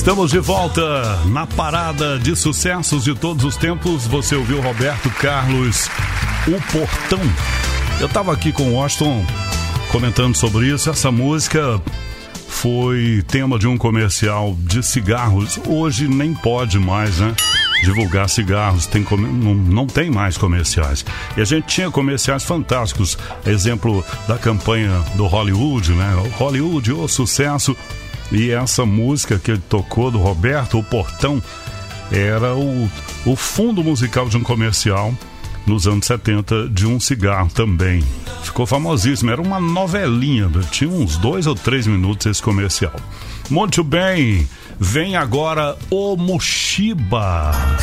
Estamos de volta na parada de sucessos de todos os tempos. Você ouviu Roberto Carlos, O Portão. Eu estava aqui com o Washington comentando sobre isso. Essa música foi tema de um comercial de cigarros. Hoje nem pode mais, né? Divulgar cigarros, não tem mais comerciais. E a gente tinha comerciais fantásticos. Exemplo da campanha do Hollywood, né? O Hollywood, o sucesso. E essa música que ele tocou do Roberto, O Portão, era o fundo musical de um comercial nos anos 70 de um cigarro também. Ficou famosíssimo, era uma novelinha, tinha uns 2 ou 3 minutos esse comercial. Muito bem, vem agora o Mushiba.